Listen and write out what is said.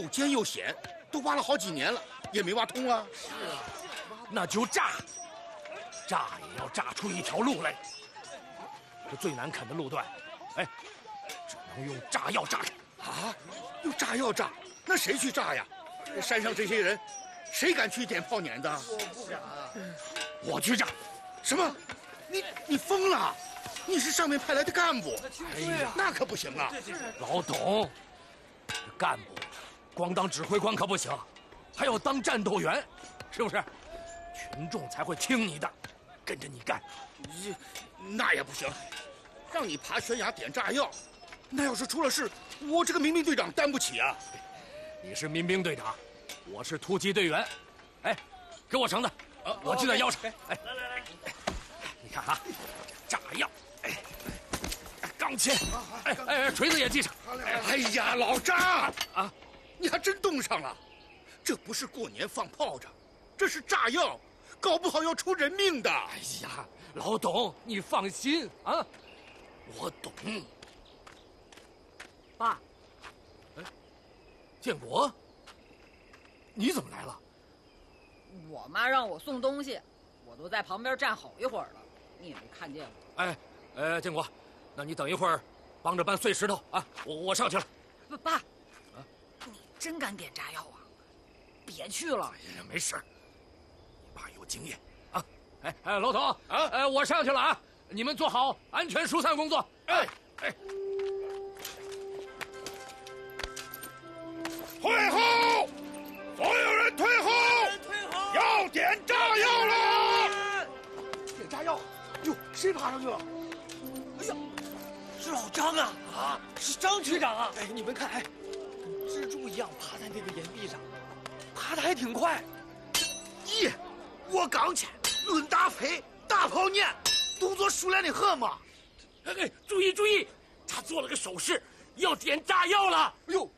尖又险，都挖了好几年了，也没挖通啊。 是啊，那就炸，炸也要炸出一条路来。这最难啃的路段，哎，只能用炸药炸开。 啊，用炸药炸？那谁去炸呀？山上这些人，谁敢去点炮碾的？ 我不敢啊。 我去炸。 什么？你疯了？你是上面派来的干部？ 哎呀， 那可不行啊！ 老董，这干部光当指挥官可不行，还要当战斗员，是不是？群众才会听你的，跟着你干。 那也不行，让你爬悬崖点炸药，那要是出了事，我这个民兵队长担不起啊！ 你是民兵队长，我是突击队员。哎，给我绳子，我系在腰上。哎，来，你看啊，炸药，钢钎，锤子也系上。 哎呀，老张啊，你还真动上了！这不是过年放炮仗，这是炸药，搞不好要出人命的。 哎呀，老董，你放心啊，我懂。 爸， 建国，你怎么来了？ 我妈让我送东西，我都在旁边站好一会儿了，你也没看见我。 建国，那你等一会儿，帮着搬碎石头啊！我上去了。 爸，你真敢点炸药啊？别去了。 哎呀，没事，你爸有经验啊。老董啊，我上去了啊，你们做好安全疏散工作。 退后！所有人退后！要点炸药了！ 点炸药！哟，谁爬上去了？哎呀，是老张啊！啊，是张局长啊！哎，你们看，跟蜘蛛一样爬在那个岩壁上，爬得还挺快。 咦，我刚去论大飞大炮念，动作熟练的很嘛。 注意！他做了个手势，要点炸药了。 哎呦，